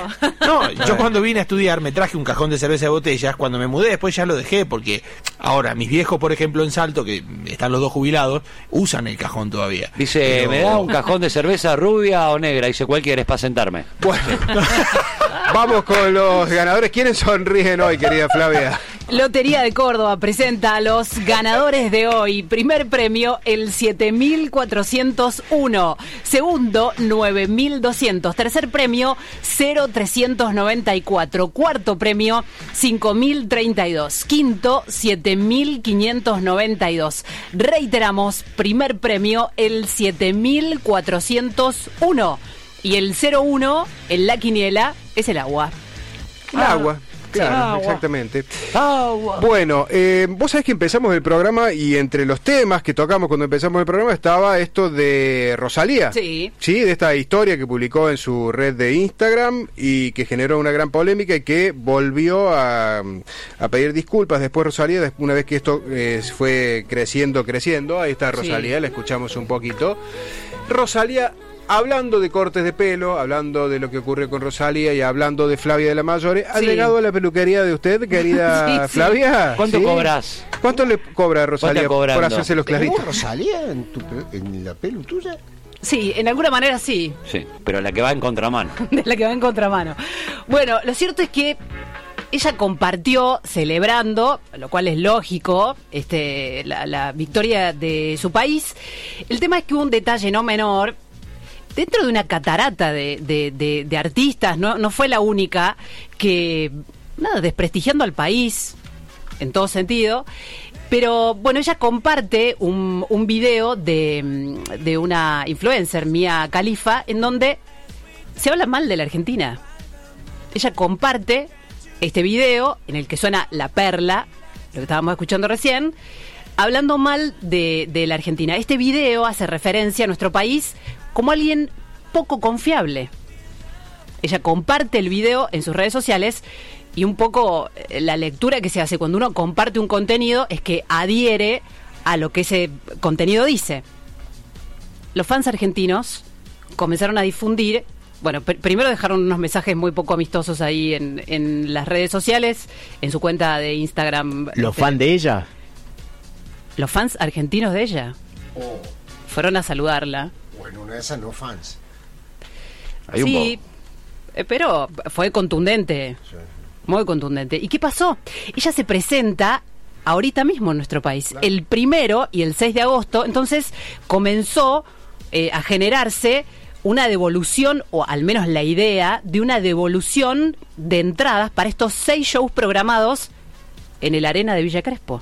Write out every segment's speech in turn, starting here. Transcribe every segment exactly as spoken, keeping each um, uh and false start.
No, yo cuando vine a estudiar me traje un cajón de cerveza de botellas. Cuando me mudé después ya lo dejé, porque ahora mis viejos, por ejemplo, en Salto, que están los dos jubilados, usan el cajón todavía. Dice, Pero... ¿me da un cajón de cerveza rubia o negra? Dice, ¿cuál quieres para sentarme? Bueno, vamos con los ganadores. ¿Quiénes sonríen hoy, querida Flavia? Lotería de Córdoba presenta a los ganadores de hoy. Primer premio, el siete mil cuatrocientos uno. Segundo, nueve mil doscientos. Tercer premio, cero trescientos noventa y cuatro. Cuarto premio, cinco mil treinta y dos. Quinto, siete mil quinientos noventa y dos. Reiteramos, primer premio, el siete mil cuatrocientos uno. Y el cero uno, en la quiniela, es el agua. El agua. Claro, Agua. exactamente. Agua. Bueno, eh, vos sabés que empezamos el programa y entre los temas que tocamos cuando empezamos el programa estaba esto de Rosalía. Sí. Sí, de esta historia que publicó en su red de Instagram y que generó una gran polémica y que volvió a, a pedir disculpas después Rosalía, una vez que esto eh, fue creciendo, creciendo. Ahí está Rosalía, Sí. la escuchamos un poquito. Rosalía... Hablando de cortes de pelo, hablando de lo que ocurrió con Rosalía y hablando de Flavia de la Mayore, ¿ha Sí. llegado a la peluquería de usted, querida Sí, sí. Flavia? ¿Cuánto ¿Sí? cobras? ¿Cuánto le cobra Rosalía ¿Cuánto por cobrando? hacerse los claritos? ¿Tenés Rosalía en, tu, pe- en la pelu tuya? Sí, en alguna manera sí. Sí, pero la que va en contramano. De la que va en contramano. Bueno, lo cierto es que ella compartió celebrando, lo cual es lógico, este, la, la victoria de su país. El tema es que hubo un detalle no menor. Dentro de una catarata de, de, de, de artistas, no, no fue la única que, nada, desprestigiando al país en todo sentido. Pero bueno, ella comparte un, un video de, de una influencer, Mia Khalifa, en donde se habla mal de la Argentina. Ella comparte este video en el que suena La Perla, lo que estábamos escuchando recién, hablando mal de, de la Argentina. Este video hace referencia a nuestro país como alguien poco confiable. Ella comparte el video en sus redes sociales y un poco eh, la lectura que se hace cuando uno comparte un contenido es que adhiere a lo que ese contenido dice. Los fans argentinos comenzaron a difundir, bueno, pr- primero dejaron unos mensajes muy poco amistosos ahí en, en las redes sociales, en su cuenta de Instagram. ¿Los este, fans de ella? Los fans argentinos de ella Oh, fueron a saludarla. bueno, una de esas no fans. Hay un Sí, eh, pero fue contundente, Sí. muy contundente. ¿Y qué pasó? Ella se presenta ahorita mismo en nuestro país, Claro. el primero y el seis de agosto, entonces comenzó eh, a generarse una devolución, o al menos la idea de una devolución de entradas para estos seis shows programados en el Arena de Villa Crespo.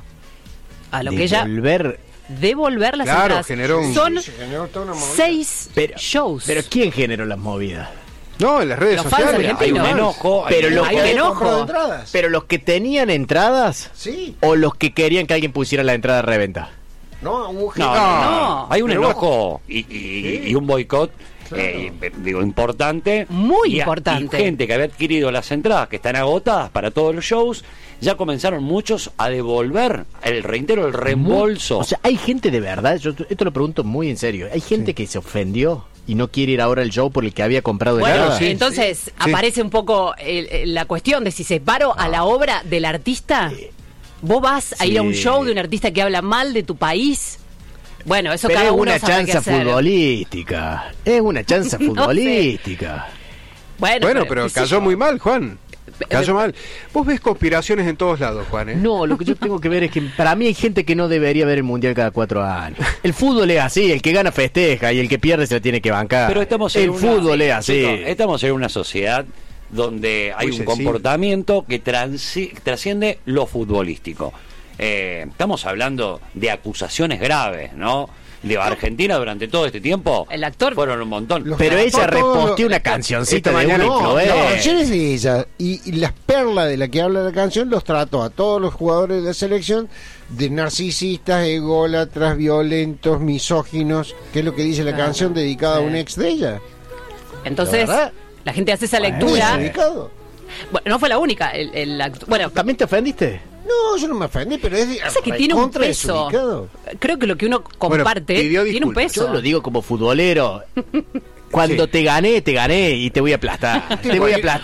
A lo que ella... Devolver. Devolver las Claro, entradas. generó un- Son Se generó toda una movida. seis Pero- shows. Pero ¿quién generó las movidas? No, en las redes Los fans sociales. Hay un argentinos. enojo. hay Pero un lo- Hay un ¿Habían enojo. comprado entradas? ¿Pero los que tenían entradas Sí. o los que querían que alguien pusiera la entrada de reventa? No, hubo gente- No, no, no. No. Hay un Pero enojo y, y- y un boicot, eh, digo, importante. Muy Y a- importante. Y gente que había adquirido las entradas que están agotadas para todos los shows, ya comenzaron muchos a devolver el reintero, el reembolso. O sea, hay gente de verdad, yo esto lo pregunto muy en serio, hay gente que se ofendió y no quiere ir ahora al show por el que había comprado Bueno, entradas. sí, entonces sí. aparece un poco el- el- la cuestión de si separo a la obra del artista. ¿Vos vas a ir a un Sí. show de un artista que habla mal de tu país? Bueno, eso Pero cada es uno una sabe qué chanza hacer. futbolística, es una chanza No sé. futbolística. Bueno, Bueno, pero qué sé cayó yo. muy mal, Juan. Cayó mal. Vos ves conspiraciones en todos lados, Juan, ¿eh? No, lo que yo tengo que ver es que para mí hay gente que no debería ver el mundial cada cuatro años. El fútbol es así, el que gana festeja y el que pierde se la tiene que bancar. Pero estamos en el una- fútbol es así. Chicos, estamos en una sociedad donde hay Muy un sensible. comportamiento que transi- trasciende lo futbolístico. Eh, estamos hablando de acusaciones graves, ¿no? De Argentina durante todo este tiempo. El actor- Fueron un montón. Los- Pero ella Todos reposteó los- una cancioncita esta de una mañana- No, influencer. la canción es de ella. Y, y las perlas de la que habla la canción los trató a todos los jugadores de la selección de narcisistas, ególatras, violentos, misóginos, que es lo que dice la Claro, canción dedicada sí. a un ex de ella. Entonces, ¿La verdad? la gente hace esa Muy lectura. dedicado. Bueno, no fue la única. El, el act- bueno, ¿También te ofendiste? No, yo no me ofendí, pero es pasa que tiene un recontra peso. desubicado. Creo que lo que uno comparte pidió tiene un disculpas. peso. Yo lo digo como futbolero. Cuando Sí. te gané, te gané y te voy a aplastar. Te voy a aplastar.